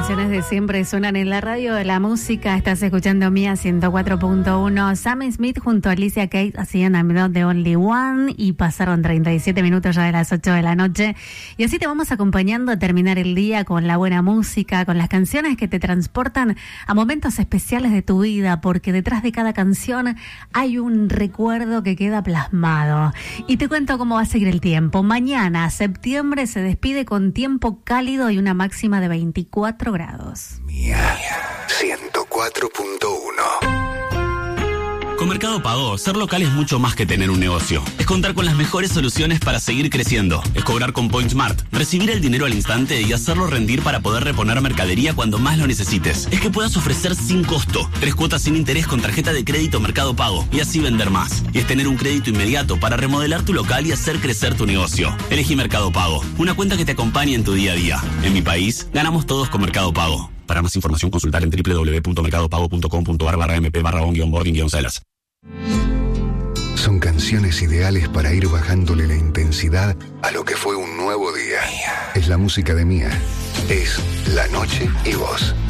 canciones de siempre suenan en la radio de la música. Estás escuchando Mía 104.1. Sam Smith junto a Alicia Keys hacían I'm Not the Only One y pasaron 37 minutos ya de las 8 de la noche. Y así te vamos acompañando a terminar el día con la buena música, con las canciones que te transportan a momentos especiales de tu vida, porque detrás de cada canción hay un recuerdo que queda plasmado. Y te cuento cómo va a seguir el tiempo. Mañana, septiembre, se despide con tiempo cálido y una máxima de 24 grados. Mía 104.1. Con Mercado Pago, ser local es mucho más que tener un negocio. Es contar con las mejores soluciones para seguir creciendo. Es cobrar con PointsMart, recibir el dinero al instante y hacerlo rendir para poder reponer mercadería cuando más lo necesites. Es que puedas ofrecer sin costo 3 cuotas sin interés con tarjeta de crédito Mercado Pago y así vender más. Y es tener un crédito inmediato para remodelar tu local y hacer crecer tu negocio. Elegí Mercado Pago, una cuenta que te acompañe en tu día a día. En mi país, ganamos todos con Mercado Pago. Para más información, consultar en www.mercadopago.com.ar/mp/on-boarding-sellers. Son canciones ideales para ir bajándole la intensidad a lo que fue un nuevo día. Es la música de Mía. Es La Noche y Vos.